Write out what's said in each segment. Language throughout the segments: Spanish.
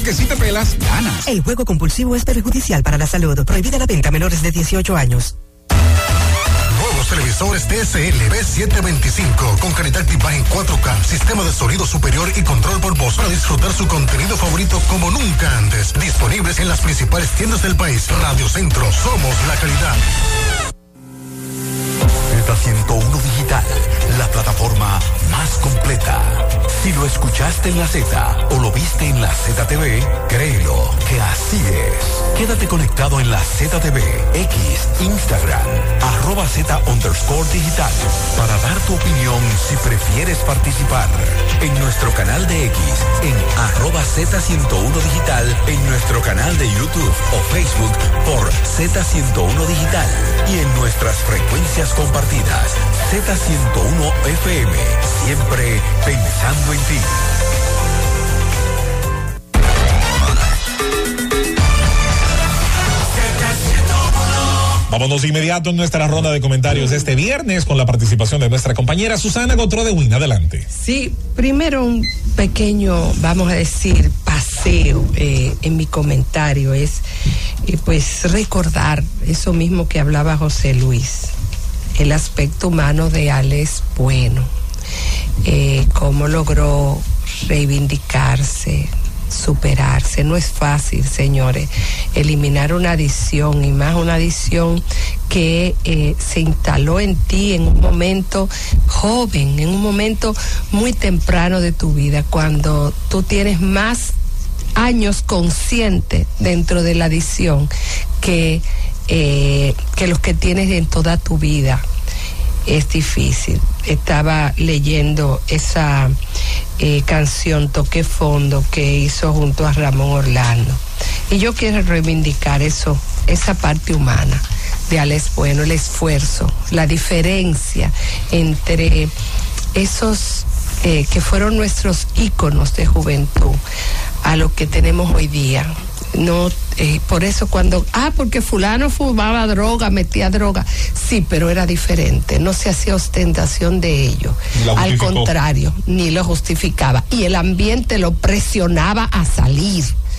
que si te pelas, ganas. El juego compulsivo es perjudicial para la salud. Prohibida la venta a menores de 18 años. Nuevos televisores TCL B725 con calidad de imagen 4K, sistema de sonido superior y control por voz para disfrutar su contenido favorito como nunca antes. Disponibles en las principales tiendas del país. Radio Centro, somos la calidad. Z101 Digital, la plataforma más completa. Si lo escuchaste en la Z o lo viste en la ZTV, créelo que así es. Quédate conectado en la ZTV, X, Instagram, @Z_digital para dar tu opinión si prefieres participar. En nuestro canal de X, en @Z101 Digital, en nuestro canal de YouTube o Facebook por Z101 Digital y en nuestras frecuencias compartidas. Z101 FM, siempre pensando en ti. Vámonos de inmediato en nuestra ronda de comentarios este viernes con la participación de nuestra compañera Susana Gotró de Win. Adelante. Sí, primero un pequeño, vamos a decir, paseo en mi comentario es pues recordar eso mismo que hablaba José Luis, el aspecto humano de Alex Bueno, cómo logró reivindicarse, superarse. No es fácil, señores, eliminar una adicción, y más una adicción que se instaló en ti en un momento joven, en un momento muy temprano de tu vida, cuando tú tienes más años conscientes dentro de la adicción que los que tienes en toda tu vida. Es difícil. Estaba leyendo esa canción Toqué Fondo que hizo junto a Ramón Orlando, y yo quiero reivindicar eso, esa parte humana de Alex Bueno, el esfuerzo, la diferencia entre esos que fueron nuestros íconos de juventud a lo que tenemos hoy día. No, por eso cuando, porque fulano fumaba droga, metía droga, sí, pero era diferente, no se hacía ostentación de ello, al contrario, ni lo justificaba, y el ambiente lo presionaba a salir,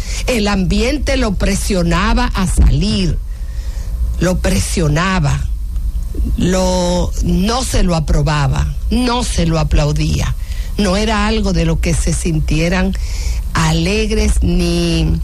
lo presionaba, no se lo aprobaba, no se lo aplaudía, no era algo de lo que se sintieran alegres ni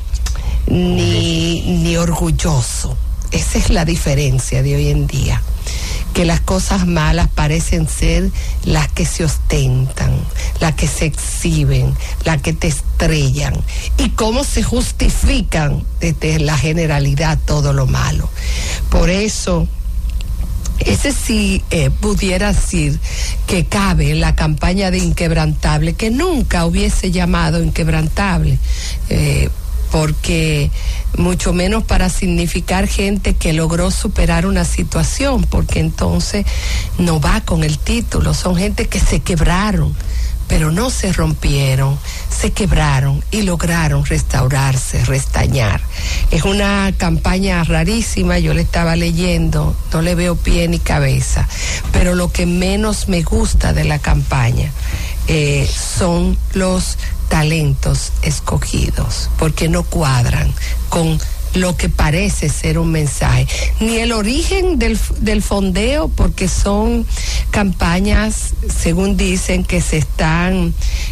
orgulloso. Esa es la diferencia de hoy en día, que las cosas malas parecen ser las que se ostentan, las que se exhiben, las que te estrellan, y cómo se justifican desde la generalidad todo lo malo. Por eso ese sí pudiera decir que cabe en la campaña de Inquebrantable, que nunca hubiese llamado Inquebrantable, porque mucho menos para significar gente que logró superar una situación, porque entonces no va con el título. Son gente que se quebraron, pero no se rompieron, se quebraron y lograron restaurarse, restañar. Es una campaña rarísima, yo le estaba leyendo, no le veo pie ni cabeza, pero lo que menos me gusta de la campaña son los talentos escogidos, porque no cuadran con lo que parece ser un mensaje, ni el origen del fondeo, porque son campañas, según dicen, que se están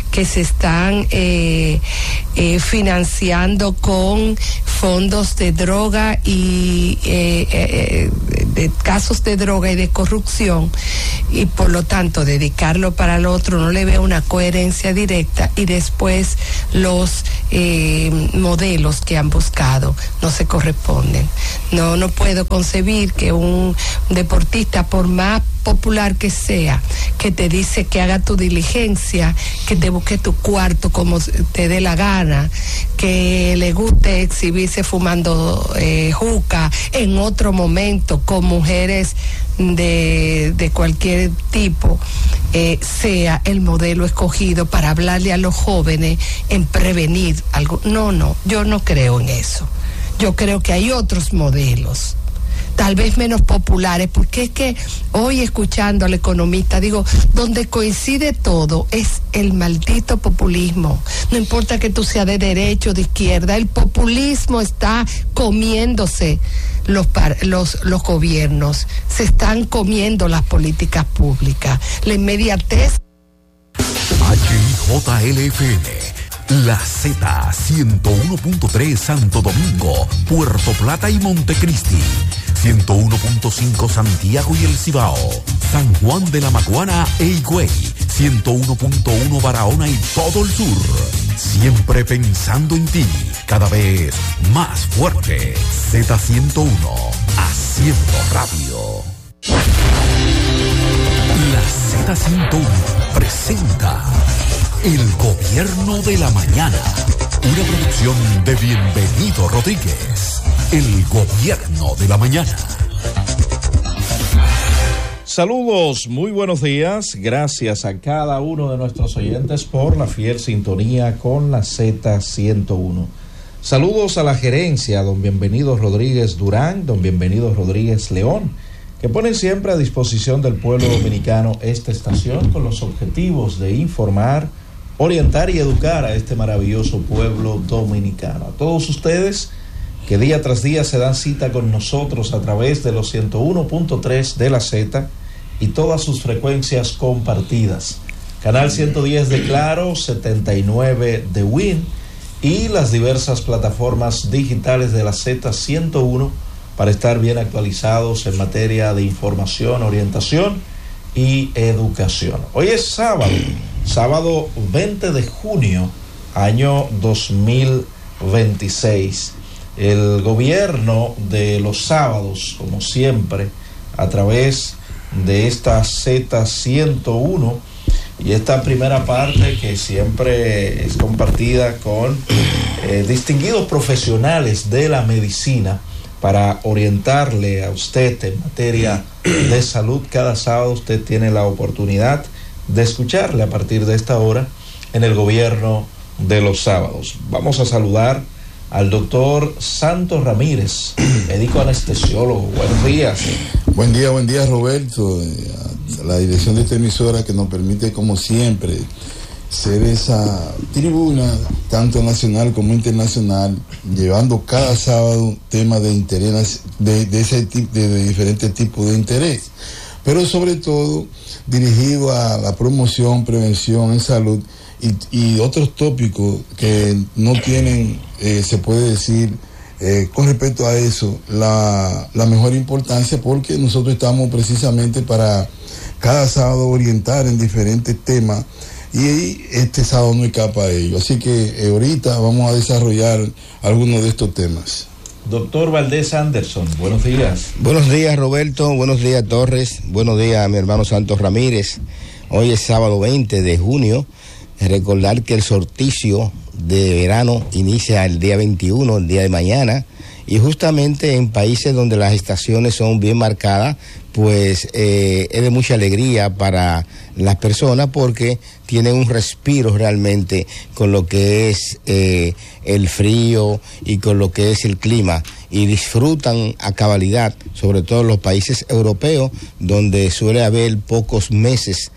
financiando con fondos de droga y de casos de droga y de corrupción, y por lo tanto dedicarlo para el otro no le veo una coherencia directa, y después los modelos que han buscado no se corresponden. No puedo concebir que un deportista, por más popular que sea, que te dice que haga tu diligencia, que te busque tu cuarto como te dé la gana, que le guste exhibirse fumando juca en otro momento con mujeres de cualquier tipo, sea el modelo escogido para hablarle a los jóvenes en prevenir algo. No, yo no creo en eso. Yo creo que hay otros modelos tal vez menos populares, porque es que hoy escuchando al economista, digo, donde coincide todo es el maldito populismo. No importa que tú seas de derecha o de izquierda, el populismo está comiéndose los gobiernos, se están comiendo las políticas públicas, la inmediatez. HIJLFM, La Z 101.3 Santo Domingo, Puerto Plata y Montecristi, 101.5 Santiago y El Cibao, San Juan de la Maguana e Higüey, 101.1 Barahona y todo el sur. Siempre pensando en ti, cada vez más fuerte. Z101, haciendo radio. La Z101 presenta El Gobierno de la Mañana, una producción de Bienvenido Rodríguez. El Gobierno de la Mañana. Saludos, muy buenos días. Gracias a cada uno de nuestros oyentes por la fiel sintonía con la Z101. Saludos a la gerencia, don Bienvenido Rodríguez Durán, don Bienvenido Rodríguez León, que ponen siempre a disposición del pueblo dominicano esta estación con los objetivos de informar, orientar y educar a este maravilloso pueblo dominicano. A todos ustedes que día tras día se dan cita con nosotros a través de los 101.3 de la Z y todas sus frecuencias compartidas. Canal 110 de Claro, 79 de Win y las diversas plataformas digitales de la Z101 para estar bien actualizados en materia de información, orientación y educación. Hoy es sábado 20 de junio, año 2026. El gobierno de los sábados, como siempre, a través de esta Z101 y esta primera parte que siempre es compartida con distinguidos profesionales de la medicina para orientarle a usted en materia de salud. Cada sábado usted tiene la oportunidad de escucharle a partir de esta hora en el gobierno de los sábados. Vamos a saludar al doctor Santos Ramírez, médico anestesiólogo. Buenos días. Buen día Roberto, a la dirección de esta emisora que nos permite como siempre ser esa tribuna tanto nacional como internacional, llevando cada sábado temas de interés, de ese tipo, de diferentes tipos de interés, pero sobre todo dirigido a la promoción, prevención en salud y otros tópicos que no tienen, se puede decir, con respecto a eso, la mejor importancia, porque nosotros estamos precisamente para cada sábado orientar en diferentes temas y este sábado no escapa a ello. Así que ahorita vamos a desarrollar algunos de estos temas. Doctor Valdés Anderson, buenos días. Buenos días Roberto, buenos días Torres, buenos días a mi hermano Santos Ramírez. Hoy es sábado 20 de junio. Recordar que el solsticio de verano inicia el día 21, el día de mañana, y justamente en países donde las estaciones son bien marcadas, pues es de mucha alegría para las personas porque tienen un respiro realmente con lo que es el frío y con lo que es el clima, y disfrutan a cabalidad, sobre todo en los países europeos donde suele haber pocos meses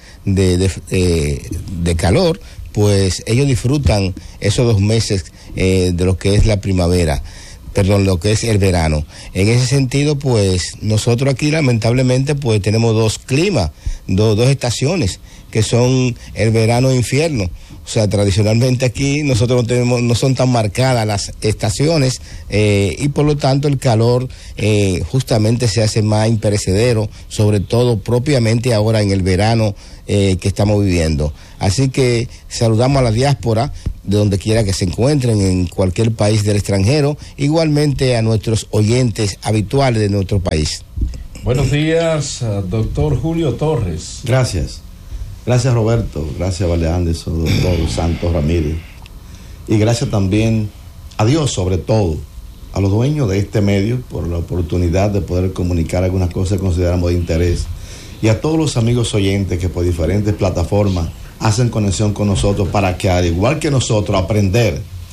de calor, pues ellos disfrutan esos 2 meses de lo que es la primavera, lo que es el verano. En ese sentido, pues nosotros aquí lamentablemente pues tenemos 2 climas, dos estaciones, que son el verano e invierno. O sea, tradicionalmente aquí nosotros no son tan marcadas las estaciones, y por lo tanto el calor justamente se hace más imperecedero, sobre todo propiamente ahora en el verano que estamos viviendo. Así que saludamos a la diáspora de donde quiera que se encuentren, en cualquier país del extranjero, igualmente a nuestros oyentes habituales de nuestro país. Buenos días, doctor Julio Torres. Gracias Roberto, gracias Valdés Anderson, doctor Santos Ramírez, y gracias también a Dios, sobre todo a los dueños de este medio por la oportunidad de poder comunicar algunas cosas que consideramos de interés, y a todos los amigos oyentes que por diferentes plataformas hacen conexión con nosotros para que, al igual que nosotros, aprender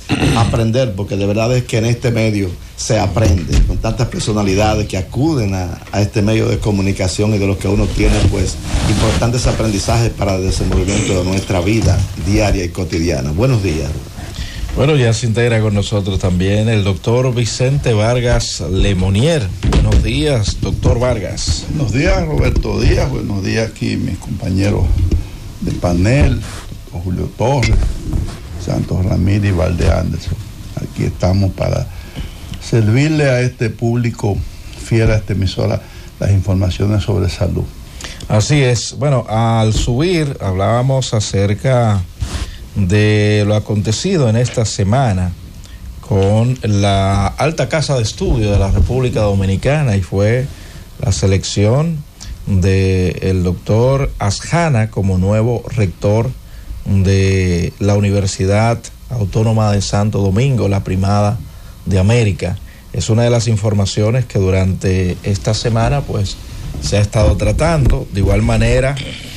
aprender, porque de verdad es que en este medio se aprende, con tantas personalidades que acuden a este medio de comunicación y de los que uno tiene pues importantes aprendizajes para el desenvolvimiento de nuestra vida diaria y cotidiana. Buenos días. Bueno, ya se integra con nosotros también el doctor Vicente Vargas Lemonier. Buenos días, doctor Vargas. Buenos días, Roberto Díaz. Buenos días aquí mis compañeros de panel, Julio Torres, Santos Ramírez y Valde Anderson. Aquí estamos para servirle a este público fiel a esta emisora las informaciones sobre salud. Así es. Bueno, al subir hablábamos acerca de lo acontecido en esta semana con la Alta Casa de Estudio de la República Dominicana, y fue la selección del doctor Asjana como nuevo rector de la Universidad Autónoma de Santo Domingo, la primada de América. Es una de las informaciones que durante esta semana pues se ha estado tratando. De igual manera,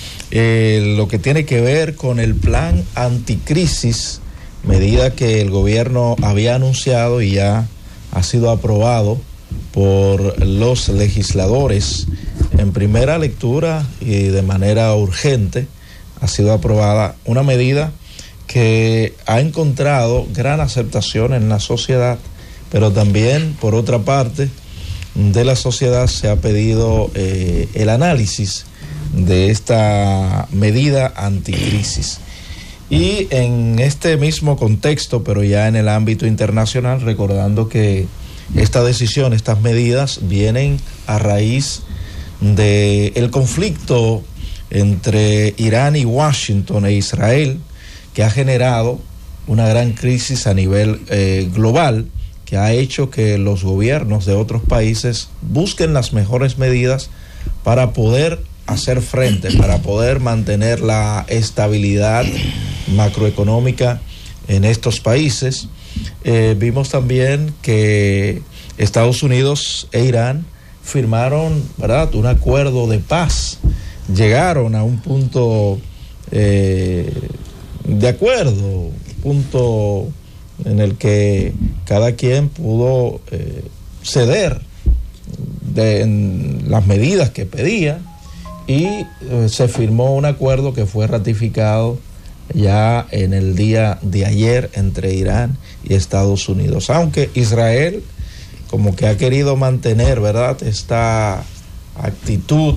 lo que tiene que ver con el plan anticrisis, medida que el gobierno había anunciado y ya ha sido aprobado por los legisladores en primera lectura y de manera urgente. Ha sido aprobada una medida que ha encontrado gran aceptación en la sociedad, pero también, por otra parte, de la sociedad se ha pedido el análisis de esta medida anticrisis. Y en este mismo contexto, pero ya en el ámbito internacional, recordando que esta decisión, estas medidas vienen a raíz del conflicto entre Irán y Washington e Israel, que ha generado una gran crisis a nivel global, que ha hecho que los gobiernos de otros países busquen las mejores medidas para poder hacer frente, para poder mantener la estabilidad macroeconómica en estos países. Vimos también que Estados Unidos e Irán firmaron, ¿verdad?, un acuerdo de paz. Llegaron a un punto de acuerdo, punto en el que cada quien pudo ceder en las medidas que pedía, y se firmó un acuerdo que fue ratificado ya en el día de ayer entre Irán y Estados Unidos. Aunque Israel como que ha querido mantener, ¿verdad?, esta actitud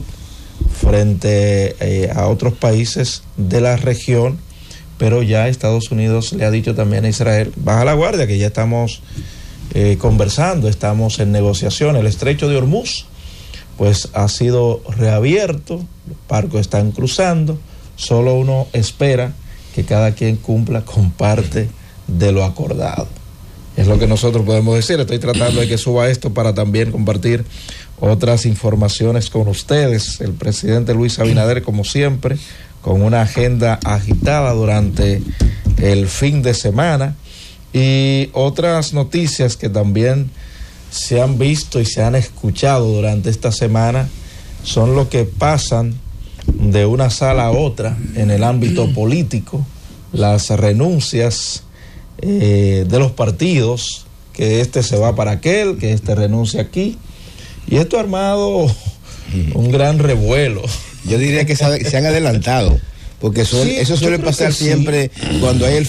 frente a otros países de la región, pero ya Estados Unidos le ha dicho también a Israel: baja la guardia, que ya estamos conversando, estamos en negociación. El estrecho de Hormuz pues ha sido reabierto, los barcos están cruzando, solo uno espera que cada quien cumpla con parte de lo acordado. Es lo que nosotros podemos decir. Estoy tratando de que suba esto para también compartir otras informaciones con ustedes. El presidente Luis Abinader, como siempre, con una agenda agitada durante el fin de semana, y otras noticias que también se han visto y se han escuchado durante esta semana son lo que pasan de una sala a otra en el ámbito político, las renuncias de los partidos, que este se va para aquel, que este renuncia aquí, y esto ha armado un gran revuelo. Yo diría que se han adelantado, porque eso suele pasar siempre cuando hay el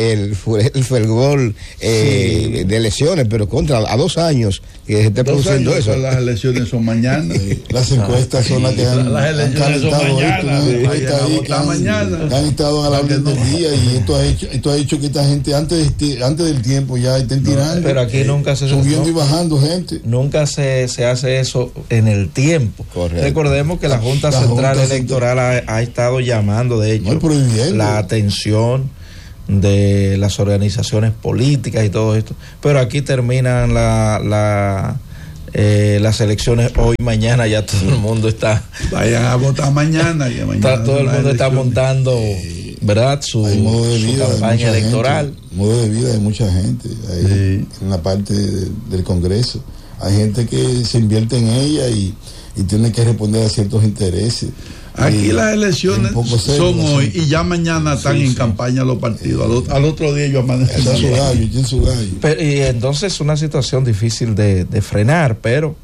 fervor de elecciones, pero a 2 años que se esté produciendo eso. Las elecciones son mañana. Las encuestas son las que han calentado esto. Han estado a la orden del día, y esto ha hecho que esta gente antes del tiempo ya estén tirando. Pero aquí nunca se subiendo y bajando gente. Nunca se hace eso en el tiempo. Correcto. Recordemos que la Junta Central Electoral ha estado llamando, de hecho, la atención de las organizaciones políticas y todo esto, pero aquí terminan las elecciones hoy, mañana ya todo el mundo está, vayan a votar mañana, todo el mundo está montando, ¿verdad?, su campaña electoral. Modo de vida de mucha gente ahí, en la parte del Congreso. Hay gente que se invierte en ella y tiene que responder a ciertos intereses. Aquí las elecciones son hoy y ya mañana están en campaña los partidos. Al otro día yo amanezco. Y entonces una situación difícil de frenar, pero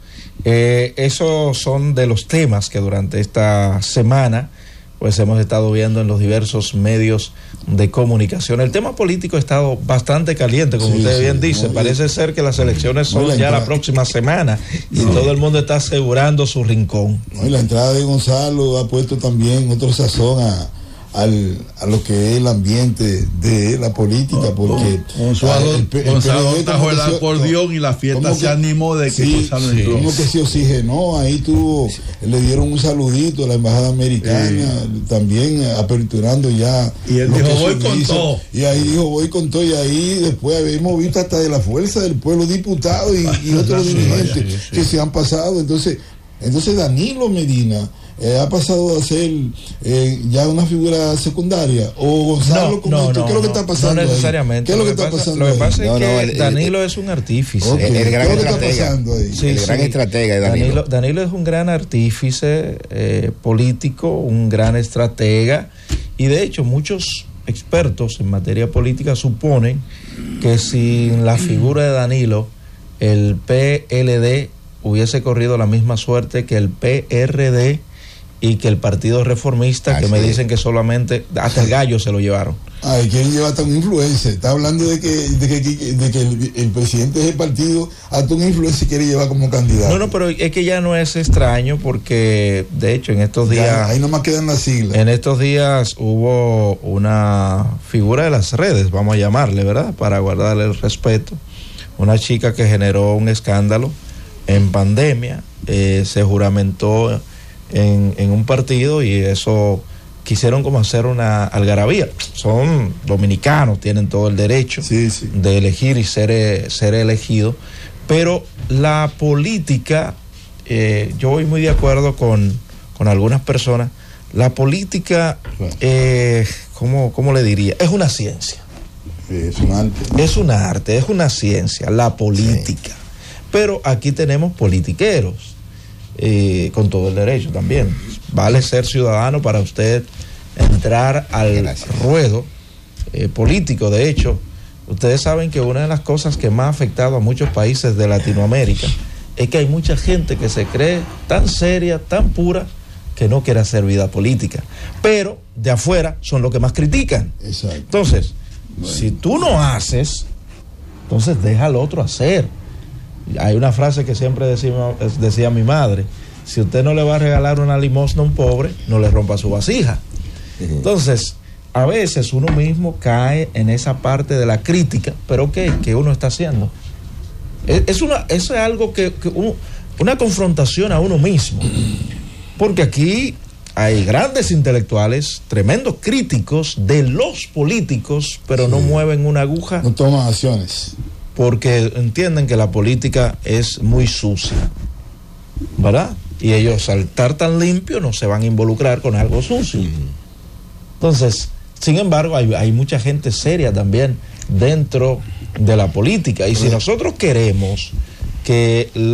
esos son de los temas que durante esta semana pues hemos estado viendo en los diversos medios de comunicación. El tema político ha estado bastante caliente, como usted bien dice. Parece ser que las elecciones son ya la próxima semana y todo el mundo está asegurando su rincón. Y la entrada de Gonzalo ha puesto también otro sazón a lo que es el ambiente de la política, porque Gonzalo trajo el acordeón y la fiesta se animó de que Gonzalo entró. Como que se oxigenó, ahí le dieron un saludito a la embajada americana, también aperturando ya. Y él dijo, voy con todo. Y ahí dijo, voy con todo, y ahí después habíamos visto hasta de la fuerza del pueblo, diputados y otros dirigentes que se han pasado. Entonces Danilo Medina ha pasado a ser ya una figura secundaria, o Gonzalo, ¿qué es lo que está pasando? No necesariamente. ¿Qué es lo que está pasando? Lo que pasa es que Danilo es un artífice. El gran estratega. El gran estratega de Danilo. Danilo es un gran artífice político, un gran estratega, y de hecho muchos expertos en materia política suponen que sin la figura de Danilo, el PLD hubiese corrido la misma suerte que el PRD y que el Partido Reformista, que me dicen que solamente hasta el gallo se lo llevaron. Ay, quieren llevar hasta un influencer. Está hablando de que el presidente del partido hasta un influencer quiere llevar como candidato. No, pero es que ya no es extraño, porque de hecho en estos días, ya, ahí nomás quedan las siglas. En estos días hubo una figura de las redes, vamos a llamarle, ¿verdad?, para guardarle el respeto, una chica que generó un escándalo en pandemia, se juramentó en un partido, y eso quisieron como hacer una algarabía. Son dominicanos, tienen todo el derecho de elegir y ser elegido, pero la política, yo voy muy de acuerdo con algunas personas. La política, ¿cómo le diría? Es una ciencia. Es un arte. Es un arte, es una ciencia, la política. Sí. Pero aquí tenemos politiqueros, con todo el derecho también. Vale ser ciudadano para usted entrar al ruedo político. De hecho, ustedes saben que una de las cosas que más ha afectado a muchos países de Latinoamérica es que hay mucha gente que se cree tan seria, tan pura, que no quiere hacer vida política. Pero de afuera son los que más critican. Exacto. Entonces, si tú no haces, entonces deja al otro hacer. Hay una frase que siempre decía mi madre: si usted no le va a regalar una limosna a un pobre, no le rompa su vasija. Entonces, a veces uno mismo cae en esa parte de la crítica, pero ¿qué uno está haciendo? Eso es algo una confrontación a uno mismo, porque aquí hay grandes intelectuales, tremendos críticos de los políticos, pero no mueven una aguja. No toman acciones. Porque entienden que la política es muy sucia, ¿verdad? Y ellos, al estar tan limpios, no se van a involucrar con algo sucio. Entonces, sin embargo, hay mucha gente seria también dentro de la política. Y si nosotros queremos que el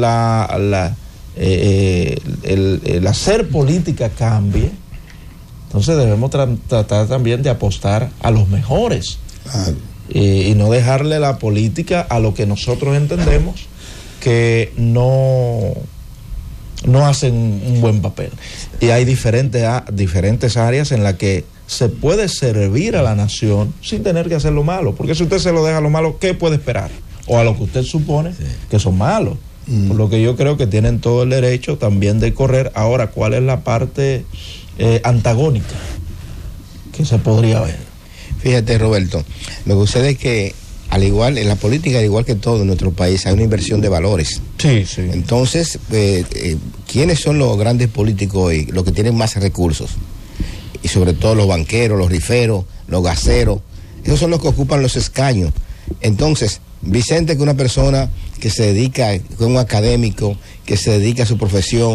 hacer política cambie, entonces debemos tratar también de apostar a los mejores. Y no dejarle la política a lo que nosotros entendemos que no hacen un buen papel. Y hay diferentes áreas en las que se puede servir a la nación sin tener que hacer lo malo, porque si usted se lo deja a lo malo, ¿qué puede esperar? O a lo que usted supone que son malos. Por lo que yo creo que tienen todo el derecho también de correr. Ahora, ¿cuál es la parte antagónica que se podría ver? Fíjate, Roberto, lo que sucede es que al igual, en la política, al igual que todo en nuestro país, hay una inversión de valores. Sí. Entonces, ¿quiénes son los grandes políticos hoy? Los que tienen más recursos. Y sobre todo los banqueros, los riferos, los gaseros. Esos son los que ocupan los escaños. Entonces, Vicente, que es una persona que se dedica, que es un académico, que se dedica a su profesión,